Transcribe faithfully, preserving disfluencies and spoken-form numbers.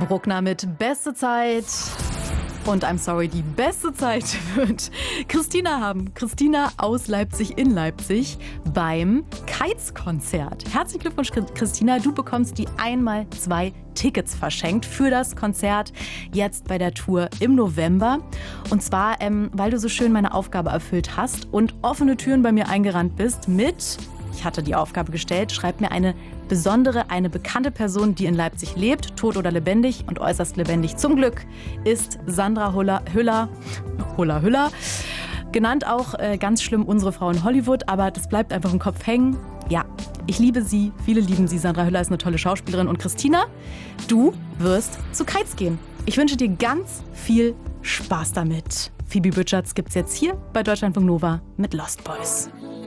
Bruckner mit Beste Zeit. Und I'm sorry, die beste Zeit wird Christina haben. Christina aus Leipzig in Leipzig beim Kites-Konzert. Herzlichen Glückwunsch, Christina. Du bekommst die einmal zwei Tickets verschenkt für das Konzert jetzt bei der Tour im November. Und zwar, ähm, weil du so schön meine Aufgabe erfüllt hast und offene Türen bei mir eingerannt bist mit... Ich hatte die Aufgabe gestellt, schreib mir eine besondere, eine bekannte Person, die in Leipzig lebt, tot oder lebendig und äußerst lebendig. Zum Glück ist Sandra Huller, Hüller, Huller, Hüller, genannt auch äh, ganz schlimm unsere Frau in Hollywood, aber das bleibt einfach im Kopf hängen. Ja, ich liebe sie, viele lieben sie. Sandra Hüller ist eine tolle Schauspielerin. Und Christina, du wirst zu Kites gehen. Ich wünsche dir ganz viel Spaß damit. Phoebe Bridgers gibt's jetzt hier bei Deutschlandfunk Nova mit Lost Boys.